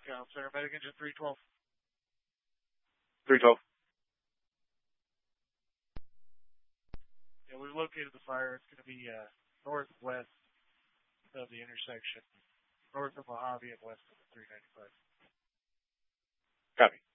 Count Center, Medic Engine 312. 312. Yeah, we've located the fire. It's going to be northwest of the intersection, north of Mojave and west of the 395. Copy.